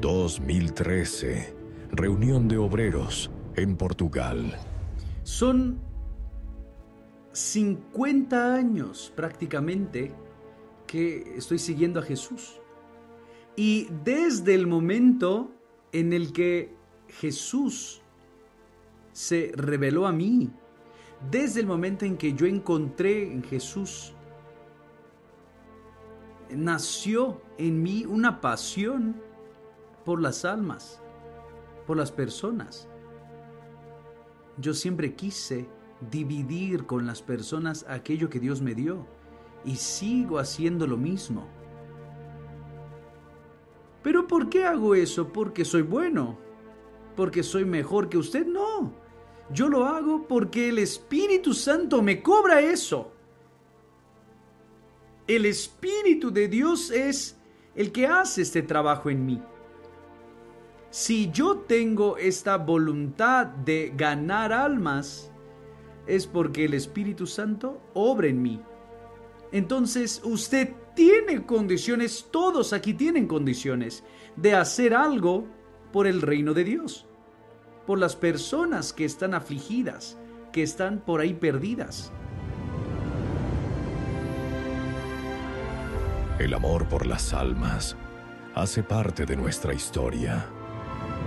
2013. Reunión de obreros en Portugal. Son 50 años prácticamente que estoy siguiendo a Jesús. Y desde el momento en el que Jesús se reveló a mí, desde el momento en que yo encontré en Jesús, nació en mí una pasión por las almas, por las personas. Yo siempre quise dividir con las personas aquello que Dios me dio y sigo haciendo lo mismo. ¿Pero por qué hago eso? ¿Porque soy bueno? ¿Porque soy mejor que usted? No. Yo lo hago porque el Espíritu Santo me cobra eso. El Espíritu de Dios es el que hace este trabajo en mí. Si yo tengo esta voluntad de ganar almas, es porque el Espíritu Santo obra en mí. Entonces usted tiene condiciones, todos aquí tienen condiciones de hacer algo por el reino de Dios, por las personas que están afligidas, que están por ahí perdidas. El amor por las almas hace parte de nuestra historia.